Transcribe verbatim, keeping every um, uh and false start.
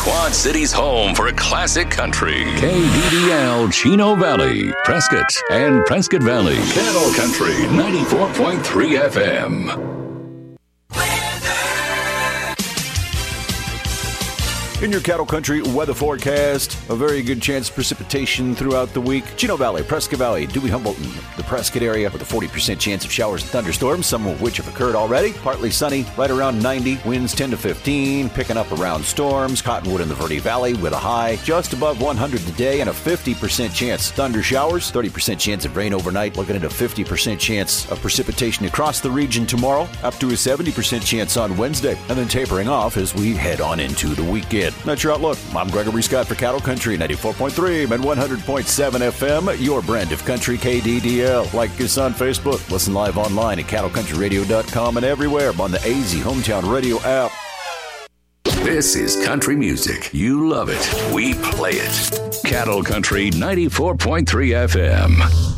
Quad City's home for classic country. K D D L, Chino Valley, Prescott, and Prescott Valley. Cattle Country, ninety-four point three F M. In your Cattle Country weather forecast, a very good chance of precipitation throughout the week. Chino Valley, Prescott Valley, Dewey, Humboldt, and the Prescott area with a forty percent chance of showers and thunderstorms, some of which have occurred already. Partly sunny, right around ninety, winds ten to fifteen, picking up around storms. Cottonwood in the Verde Valley with a high just above one hundred today and a fifty percent chance thunder showers, thirty percent chance of rain overnight, looking at a fifty percent chance of precipitation across the region tomorrow, up to a seventy percent chance on Wednesday, and then tapering off as we head on into the weekend. That's your outlook. I'm Gregory Scott for Cattle Country, ninety-four point three and one hundred point seven F M, your brand of country, K D D L. Like us on Facebook. Listen live online at cattle country radio dot com and everywhere on the A Z Hometown Radio app. This is country music. You love it. We play it. Cattle Country, ninety-four point three F M.